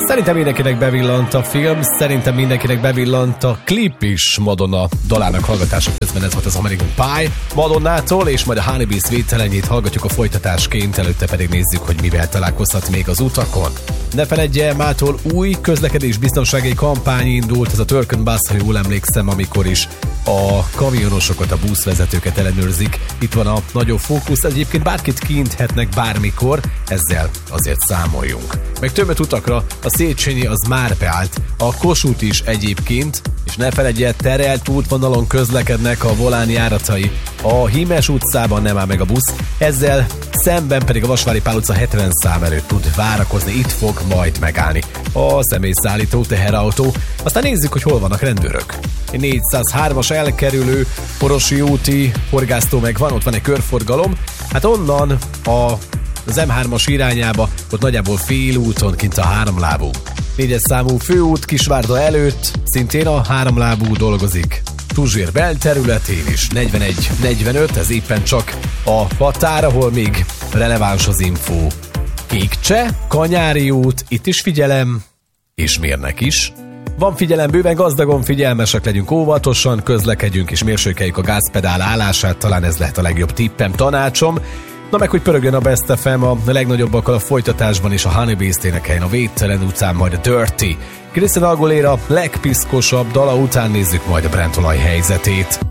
Szerintem mindenkinek bevillant a film, szerintem mindenkinek bevillant a klip is Madonna dalának hallgatása közben. Ez volt az American Pie Madonnától, és majd a Honeybees védtelenjét hallgatjuk a folytatásként, előtte pedig nézzük, hogy mivel találkozhat még az utakon. Ne feledje, mától új közlekedésbiztonsági kampány indult, ez a Turk & Bus, ha jól emlékszem, amikor is a kamionosokat, a buszvezetőket ellenőrzik. Itt van a nagyobb fókusz, egyébként bárkit kiinthetnek bármikor, ezzel azért számoljunk. Meg többet utakra, a Széchenyi az már beállt, a Kossuth is egyébként, és ne feledje, terelt útvonalon közlekednek a Volán járatai. A Hímes utcában nem áll meg a busz, ezzel szemben pedig a Vasvári Pál utca 70 szám előtt tud várakozni, itt fog majd megállni a személyszállító teherautó. Aztán nézzük, hogy hol vannak rendőrök. 403-as elkerülő Orosi úti horgásztó meg van, ott van egy körforgalom, hát onnan az M3-as irányába, ott nagyjából félúton kint a háromlábú. 4-es számú főút Kisvárda előtt szintén a háromlábú dolgozik. Tuzsér belterületén is 41-45, ez éppen csak a határ, ahol még releváns az info. Kékcse, Kanyári út, itt is figyelem, és mérnek is. Van figyelem bőven, gazdagon figyelmesek legyünk, óvatosan közlekedjünk és mérsékeljük a gázpedál állását, talán ez lehet a legjobb tippem, tanácsom. Na meg, hogy pörögjön a Best FM a legnagyobbakkal a folytatásban, és a Honeybees-t énekeljen a Védtelen után, majd a Dirty. Christina Aguilera legpiszkosabb dala után nézzük majd a Brent olaj helyzetét.